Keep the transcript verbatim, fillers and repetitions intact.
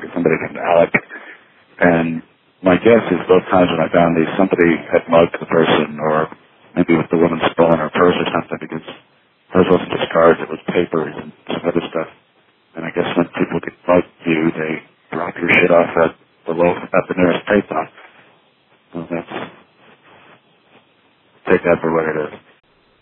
talking to somebody named Alec, and my guess is both times when I found these, somebody had mugged the person, or maybe the woman stolen her purse or something, because hers wasn't just cards, it was papers and some other stuff. And I guess when people get mugged you, they drop your shit off at the low, at the nearest payphone. Well, that's, take that for what it is.